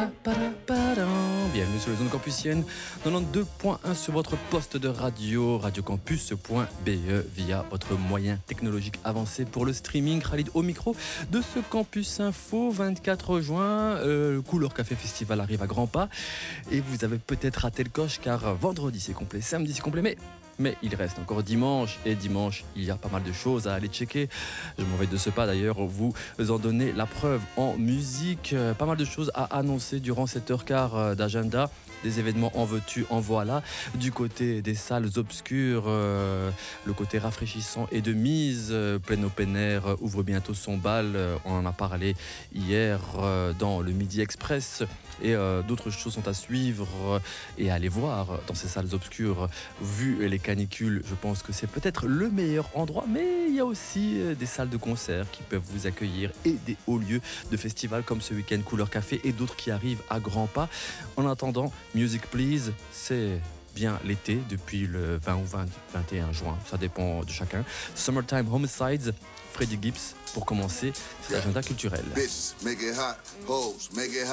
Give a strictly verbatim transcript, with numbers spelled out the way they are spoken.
Bienvenue sur les ondes campusiennes quatre-vingt-douze point un sur votre poste de radio, radiocampus point b e via votre moyen technologique avancé pour le streaming. Khalid au micro de ce Campus Info. Vingt-quatre juin, euh, le Couleur Café Festival arrive à grands pas et vous avez peut-être raté le coche car vendredi c'est complet, samedi c'est complet, mais Mais il reste encore dimanche, et dimanche, il y a pas mal de choses à aller checker. Je m'en vais de ce pas d'ailleurs vous en donner la preuve en musique. Euh, pas mal de choses à annoncer durant cette heure quart d'agenda. Des événements en veux-tu, en voilà. Du côté des salles obscures, euh, le côté rafraîchissant et de mise. Euh, plein open air euh, ouvre bientôt son bal. Euh, on en a parlé hier euh, dans le Midi Express. Et euh, d'autres choses sont à suivre et à aller voir dans ces salles obscures. Vu les canicules, je pense que c'est peut-être le meilleur endroit, mais il y a aussi des salles de concert qui peuvent vous accueillir et des hauts lieux de festivals comme ce week-end Couleur Café et d'autres qui arrivent à grands pas. En attendant, Music Please, c'est bien l'été depuis le vingt ou vingt, vingt et un juin, ça dépend de chacun. Summertime Homicides, Freddie Gibbs pour commencer cet agenda culturel. Bitches, make it hot, hoes, make it hot.